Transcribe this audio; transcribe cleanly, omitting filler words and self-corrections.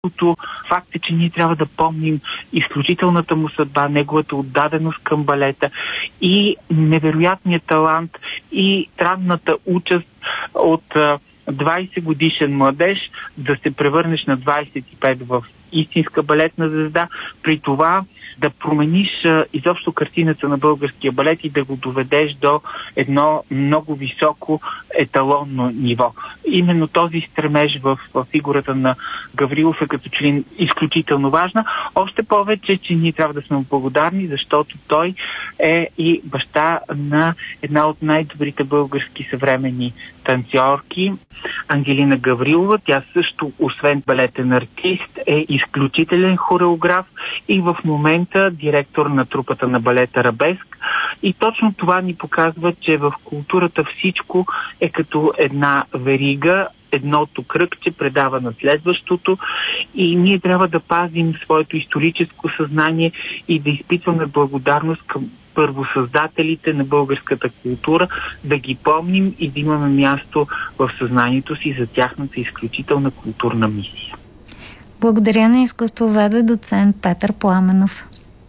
Факт е, че ние трябва да помним изключителната му съдба, неговата отдаденост към балета и невероятният талант и странната участ от 20 годишен младеж да се превърнеш на 25 в истинска балетна звезда, при това да промениш изобщо картината на българския балет и да го доведеш до едно много високо еталонно ниво. Именно този стремеж в фигурата на Гаврилов е като че ли изключително важна. Още повече, че ние трябва да сме благодарни, защото той е и баща на една от най-добрите български съвременни танцорки, Ангелина Гаврилова. Тя също, освен балетен артист, е изключителен хореограф и в момента директор на трупата на балет Арабеск. И точно това ни показва, че в културата всичко е като една верига, едното кръгче предава на следващото и ние трябва да пазим своето историческо съзнание и да изпитваме благодарност към първосъздателите на българската култура, да ги помним и да имаме място в съзнанието си за тяхната изключителна културна мисия. Благодаря на изкуствоведа доцент Петър Пламенов.